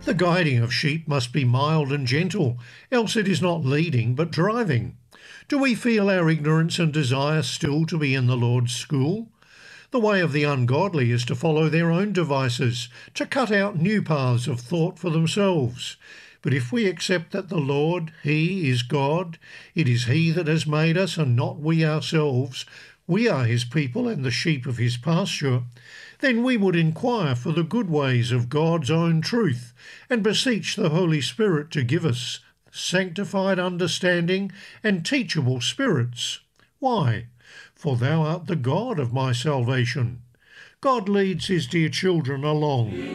The guiding of sheep must be mild and gentle, else it is not leading but driving. Do we feel our ignorance and desire still to be in the Lord's school? The way of the ungodly is to follow their own devices, to cut out new paths of thought for themselves. But if we accept that the Lord, He is God, it is He that has made us and not we ourselves, we are His people and the sheep of His pasture, then we would inquire for the good ways of God's own truth and beseech the Holy Spirit to give us sanctified understanding and teachable spirits. Why? For thou art the God of my salvation. God leads his dear children along.